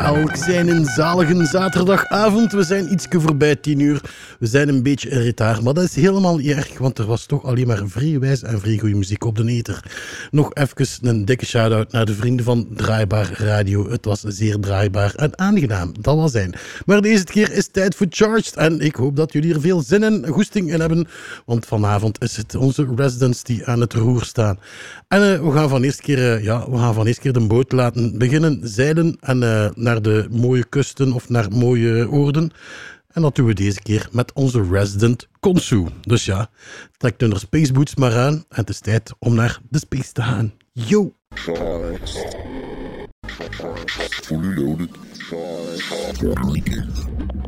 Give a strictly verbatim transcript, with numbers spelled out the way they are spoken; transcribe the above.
elk zijn een zalige zaterdagavond. We zijn ietsje voorbij tien uur. We zijn een beetje in retard, maar dat is helemaal niet erg, want er was toch alleen maar vrij wijs en vrij goede muziek op de ether. Nog even een dikke shout-out naar de vrienden van Draaibaar Radio. Het was zeer draaibaar en aangenaam, dat was zijn. Maar deze keer is tijd voor Charged en ik hoop dat jullie er veel zin en goesting in hebben, want vanavond is het onze residents die aan het roer staan. En uh, we gaan van eerst keer, uh, ja, we gaan van eerst keer de boot laten beginnen zeilen en uh, naar de mooie kusten of naar mooie oorden. En dat doen we deze keer met onze resident Konsu. Dus ja, trek hun spaceboots maar aan en het is tijd om naar de space te gaan. Yo! Fully loaded.